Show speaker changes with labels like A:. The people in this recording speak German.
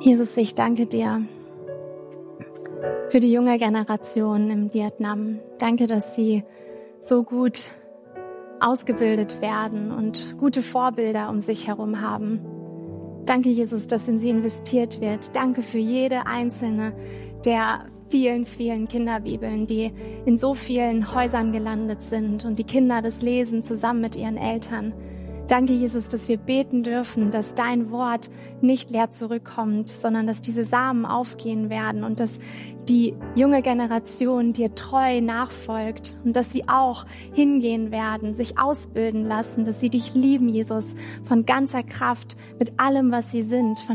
A: Jesus, ich danke dir für die junge Generation in Vietnam. Danke, dass sie so gut ausgebildet werden und gute Vorbilder um sich herum haben. Danke, Jesus, dass in sie investiert wird. Danke für jede einzelne der vielen, vielen Kinderbibeln, die in so vielen Häusern gelandet sind und die Kinder das lesen zusammen mit ihren Eltern. Danke, Jesus, dass wir beten dürfen, dass dein Wort nicht leer zurückkommt, sondern dass diese Samen aufgehen werden und dass die junge Generation dir treu nachfolgt und dass sie auch hingehen werden, sich ausbilden lassen, dass sie dich lieben, Jesus, von ganzer Kraft, mit allem, was sie sind, von